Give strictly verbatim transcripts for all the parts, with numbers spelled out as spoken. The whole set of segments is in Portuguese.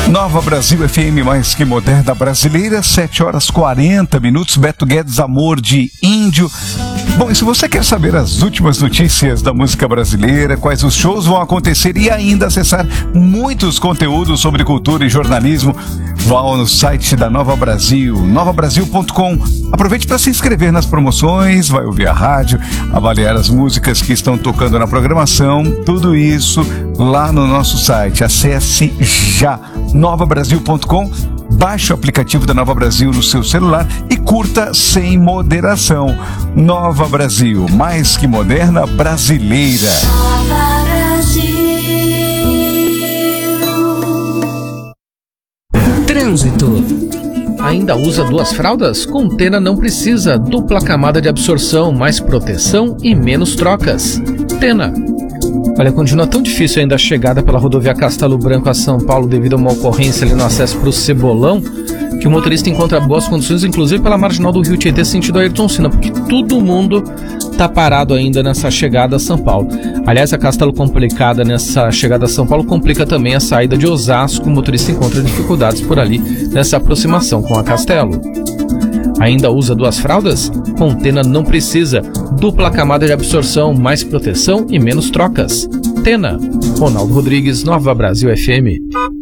Nova Brasil F M, mais que moderna brasileira, sete horas quarenta minutos. Beto Guedes, Amor de Índio. Bom, e se você quer saber as últimas notícias da música brasileira, quais os shows vão acontecer e ainda acessar muitos conteúdos sobre cultura e jornalismo, vá no site da Nova Brasil, nova brasil ponto com. Aproveite para se inscrever nas promoções, vai ouvir a rádio, avaliar as músicas que estão tocando na programação, tudo isso lá no nosso site. Acesse já nova brasil ponto com. Baixe o aplicativo da Nova Brasil no seu celular e curta sem moderação. Nova Brasil, mais que moderna brasileira. Nova Brasil. Trânsito. Ainda usa duas fraldas? Com Tena não precisa. Dupla camada de absorção, mais proteção e menos trocas. Tena. Olha, continua tão difícil ainda a chegada pela rodovia Castelo Branco a São Paulo devido a uma ocorrência ali no acesso para o Cebolão, que o motorista encontra boas condições, inclusive pela marginal do Rio Tietê sentido Ayrton Senna, porque todo mundo tá parado ainda nessa chegada a São Paulo. Aliás, a Castelo complicada nessa chegada a São Paulo complica também a saída de Osasco. O motorista encontra dificuldades por ali nessa aproximação com a Castelo. Ainda usa duas fraldas? Com Tena não precisa. Dupla camada de absorção, mais proteção e menos trocas. Tena. Ronaldo Rodrigues, Nova Brasil F M.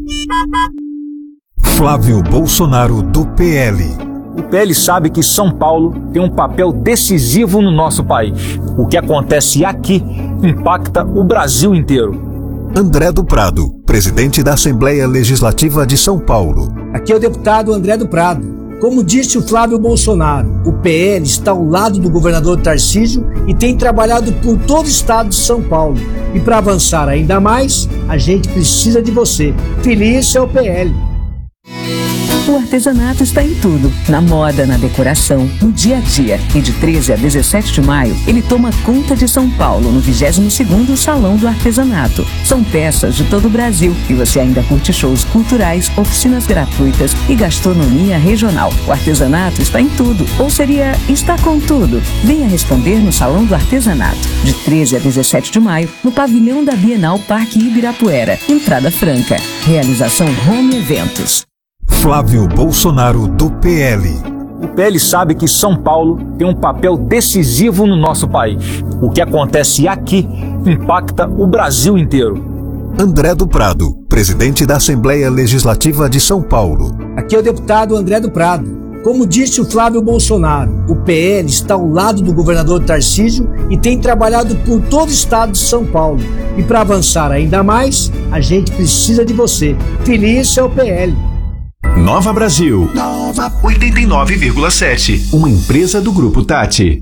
Flávio Bolsonaro, do P L. O P L sabe que São Paulo tem um papel decisivo no nosso país. O que acontece aqui impacta o Brasil inteiro. André do Prado, presidente da Assembleia Legislativa de São Paulo. Aqui é o deputado André do Prado. Como disse o Flávio Bolsonaro, o P L está ao lado do governador Tarcísio e tem trabalhado por todo o estado de São Paulo. E para avançar ainda mais, a gente precisa de você. Feliz é o P L. O artesanato está em tudo, na moda, na decoração, no dia a dia. E de treze a dezessete de maio, ele toma conta de São Paulo no vigésimo segundo Salão do Artesanato. São peças de todo o Brasil e você ainda curte shows culturais, oficinas gratuitas e gastronomia regional. O artesanato está em tudo, ou seria está com tudo. Venha responder no Salão do Artesanato, de treze a dezessete de maio, no pavilhão da Bienal Parque Ibirapuera. Entrada franca. Realização Home Eventos. Flávio Bolsonaro, do P L. O P L sabe que São Paulo tem um papel decisivo no nosso país. O que acontece aqui impacta o Brasil inteiro. André do Prado, presidente da Assembleia Legislativa de São Paulo. Aqui é o deputado André do Prado. Como disse o Flávio Bolsonaro, o P L está ao lado do governador Tarcísio e tem trabalhado por todo o estado de São Paulo. E para avançar ainda mais, a gente precisa de você. Feliz é o P L. Nova Brasil. Nova oitenta e nove vírgula sete. Uma empresa do Grupo Tati.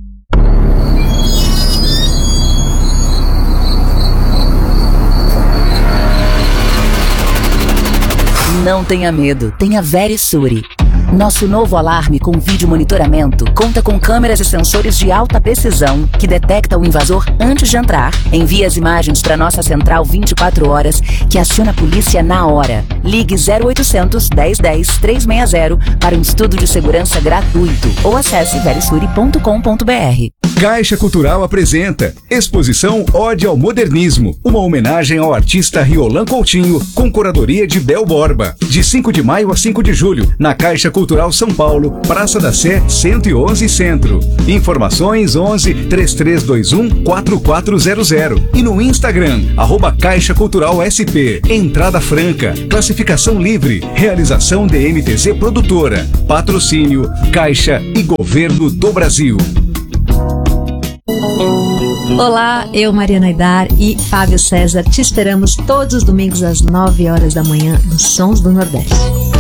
Não tenha medo, tenha Verisure. Nosso novo alarme com vídeo monitoramento conta com câmeras e sensores de alta precisão que detecta o invasor antes de entrar. Envia as imagens para nossa central vinte e quatro horas, que aciona a polícia na hora. Ligue zero oitocentos, dez dez, trezentos e sessenta para um estudo de segurança gratuito ou acesse verisure ponto com ponto br. Caixa Cultural apresenta Exposição Ode ao Modernismo, uma homenagem ao artista Riolan Coutinho, com curadoria de Bel Borba, de cinco de maio a cinco de julho, na Caixa Cultural São Paulo, Praça da Sé, cento e onze Centro. Informações onze, três três dois um, quatro quatro zero zero e no Instagram, arroba Caixa Cultural S P. Entrada franca, classificação livre, realização D M T Z Produtora, patrocínio Caixa e Governo do Brasil. Olá, eu, Mariana Aidar e Fábio César te esperamos todos os domingos às nove horas da manhã nos Sons do Nordeste.